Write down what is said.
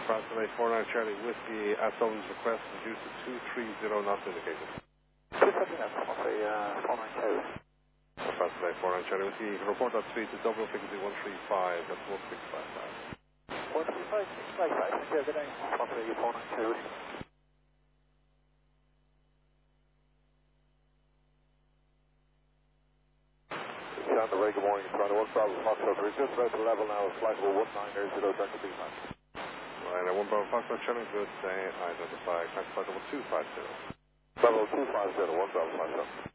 Fastway 49 Charlie Whiskey at Sullivan's request, reduced to 230 knots indicated. 230 knots, Fastway 49 Charlie. Fastway 49 Charlie Whiskey, you can report that speed to double frequency 135, that's 1655. 135, 655, thank you, good day. Fastway 49 Charlie. On the way, good morning, Toronto 1 Bravo Foxtrot. We're just about to level now, flight level 1980, Delta B-Man. Right, 1 Bravo Foxtrot, channel good, say, identify, classified level 250. Level 250, 1 Bravo Foxtrot.